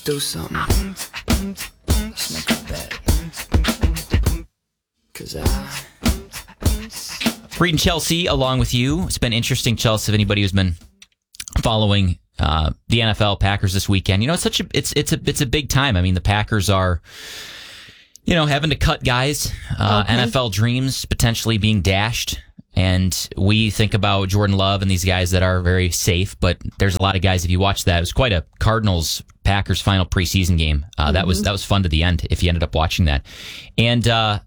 do something. Let's make a bet. 'Cause Reading Chelsea along with you. It's been interesting, Chelsea, if anybody who's been following the NFL Packers this weekend. You know, it's a big time. I mean, the Packers are, you know, having to cut guys, NFL dreams potentially being dashed. And we think about Jordan Love and these guys that are very safe, but there's a lot of guys, if you watch that, it was quite a Cardinals-Packers final preseason game. That was fun to the end if you ended up watching that. And,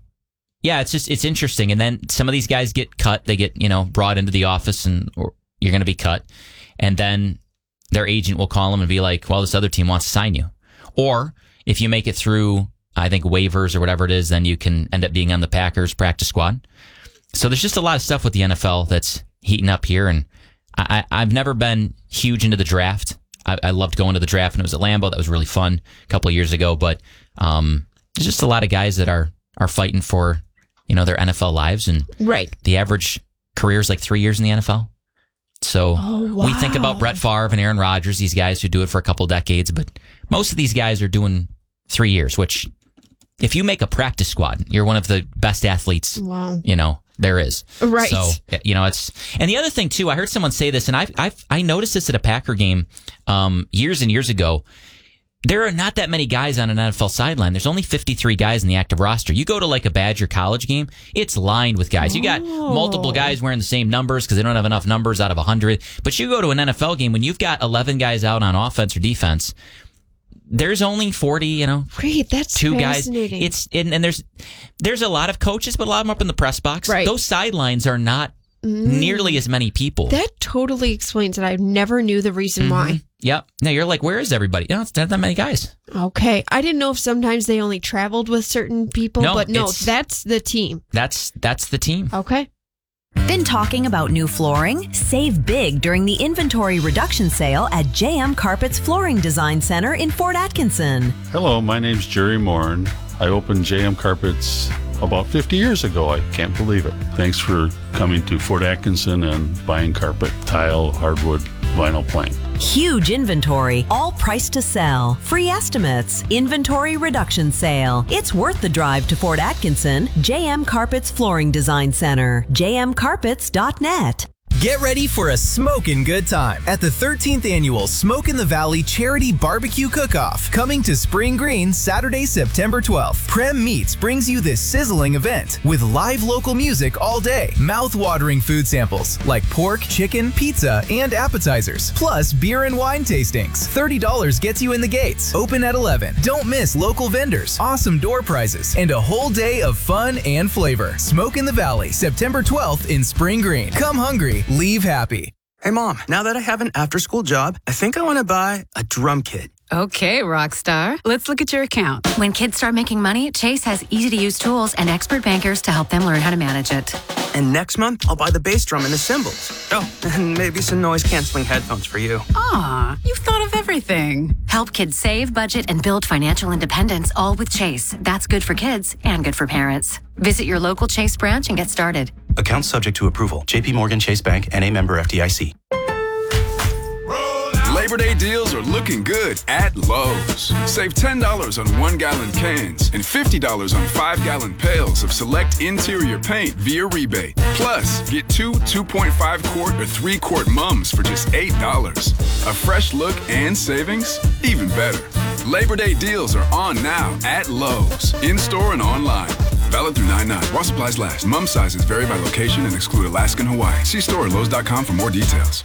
yeah, it's interesting. And then some of these guys get cut. They get, you know, brought into the office or you're going to be cut. And then their agent will call them and be like, well, this other team wants to sign you. Or if you make it through, I think, waivers or whatever it is, then you can end up being on the Packers practice squad. So there's just a lot of stuff with the NFL that's heating up here. And I've never been huge into the draft. I loved going to the draft, and it was at Lambeau. That was really fun a couple of years ago. But there's just a lot of guys that are fighting for, you know, their NFL lives. And the average career is like 3 years in the NFL. So we think about Brett Favre and Aaron Rodgers, these guys who do it for a couple decades. But most of these guys are doing 3 years, which if you make a practice squad, you're one of the best athletes, you know, there is. Right. So, you know, and the other thing too, I heard someone say this, and I noticed this at a Packer game years and years ago. There are not that many guys on an NFL sideline. There's only 53 guys in the active roster. You go to like a Badger college game, it's lined with guys. You got multiple guys wearing the same numbers because they don't have enough numbers out of 100. But you go to an NFL game when you've got 11 guys out on offense or defense, there's only 40, you know, that's two guys. fascinating. And there's a lot of coaches, but a lot of them up in the press box. Right. Those sidelines are not nearly as many people. That totally explains it. I never knew the reason why. Yep. Now you're like, where is everybody? No, it's not that many guys. Okay. I didn't know if sometimes they only traveled with certain people, but no, that's the team. That's the team. Okay. Been talking about new flooring? Save big during the inventory reduction sale at JM Carpets Flooring Design Center in Fort Atkinson. Hello, my name's Jerry Morin. I opened JM Carpets about 50 years ago. I can't believe it. Thanks for coming to Fort Atkinson and buying carpet, tile, hardwood, vinyl plank. Huge inventory, all priced to sell. Free estimates, inventory reduction sale. It's worth the drive to Fort Atkinson. JM Carpets Flooring Design Center. jmcarpets.net. Get ready for a smokin' good time at the 13th annual Smoke in the Valley Charity Barbecue Cook-Off, coming to Spring Green Saturday, September 12th. Prem Meats brings you this sizzling event with live local music all day, mouth-watering food samples like pork, chicken, pizza, and appetizers, plus beer and wine tastings. $30 gets you in the gates. Open at 11. Don't miss local vendors, awesome door prizes, and a whole day of fun and flavor. Smoke in the Valley, September 12th in Spring Green. Come hungry. Leave happy. Hey, Mom, now that I have an after-school job, I think I want to buy a drum kit. Okay, Rockstar. Let's look at your account. When kids start making money, Chase has easy-to-use tools and expert bankers to help them learn how to manage it. And next month, I'll buy the bass drum and the cymbals. Oh, and maybe some noise-canceling headphones for you. Aw, you've thought of everything. Help kids save, budget, and build financial independence, all with Chase. That's good for kids and good for parents. Visit your local Chase branch and get started. Account subject to approval. J.P. Morgan Chase Bank, N.A. member FDIC. Labor Day deals are looking good at Lowe's. Save $10 on 1-gallon cans and $50 on 5-gallon pails of select interior paint via rebate. Plus, get 2 2.5-quart or 3-quart mums for just $8. A fresh look and savings? Even better. Labor Day deals are on now at Lowe's, in-store and online. Valid through 9/9. While supplies last. Mum sizes vary by location and exclude Alaska and Hawaii. See store at Lowe's.com for more details.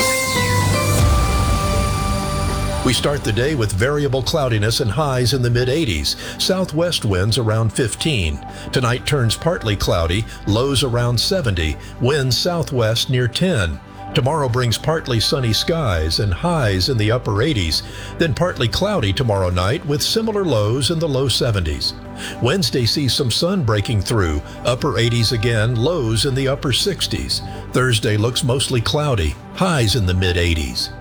We start the day with variable cloudiness and highs in the mid-80s. Southwest winds around 15. Tonight turns partly cloudy, lows around 70. Winds southwest near 10. Tomorrow brings partly sunny skies and highs in the upper 80s. Then partly cloudy tomorrow night with similar lows in the low 70s. Wednesday sees some sun breaking through. Upper 80s again, lows in the upper 60s. Thursday looks mostly cloudy, highs in the mid-80s.